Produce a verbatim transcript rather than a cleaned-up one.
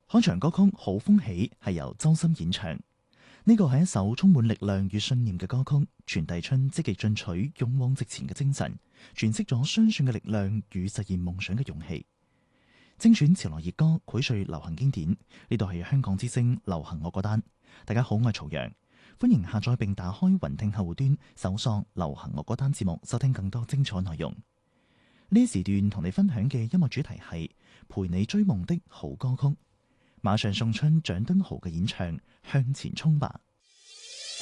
開場歌曲《好風起》係由周深演唱，呢個係一首充滿力量與信念嘅歌曲，傳遞出積極進取、勇往直前嘅精神，詮釋咗相信嘅力量與實現夢想嘅勇氣。精選潮流熱歌，膾萃流行經典。呢度係香港之聲流行樂歌單。大家好，我係曹陽，歡迎下載並打開雲聽客戶端，搜索流行樂歌單節目，收聽更多精彩內容。呢時段同你分享嘅音樂主題係陪你追夢的好歌曲。馬上送出蔣敦豪嘅演唱《向前衝吧》。